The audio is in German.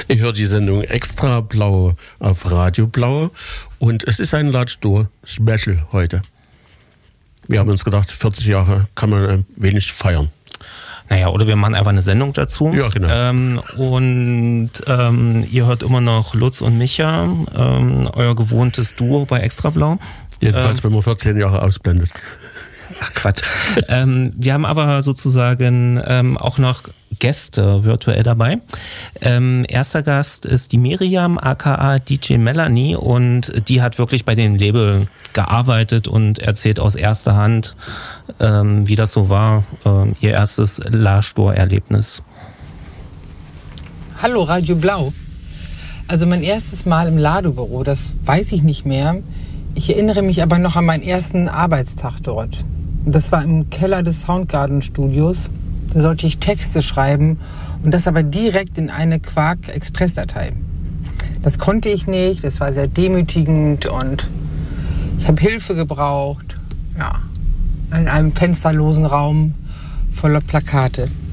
Ich höre die Sendung Extra Blau auf Radio Blau und es ist ein Ladstour-Special heute. Wir haben uns gedacht, 40 Jahre kann man ein wenig feiern. Naja, oder wir machen einfach eine Sendung dazu. Ja, genau. Ihr hört immer noch Lutz und Micha, euer gewohntes Duo bei Extra Blau. Jedenfalls, wenn man 14 Jahre ausblendet. Ach Quatsch. Wir haben aber sozusagen auch noch Gäste virtuell dabei. Erster Gast ist die Miriam, aka DJ Melanie, und die hat wirklich bei dem Label gearbeitet und erzählt aus erster Hand, wie das so war, ihr erstes Ladstour-Erlebnis. Hallo Radio Blau. Also mein erstes Mal im Ladebüro, das weiß ich nicht mehr. Ich erinnere mich aber noch an meinen ersten Arbeitstag dort. Das war im Keller des Soundgarden-Studios. Da sollte ich Texte schreiben und das aber direkt in eine Quark-Express-Datei. Das konnte ich nicht, das war sehr demütigend und ich habe Hilfe gebraucht. Ja, in einem fensterlosen Raum voller Plakate.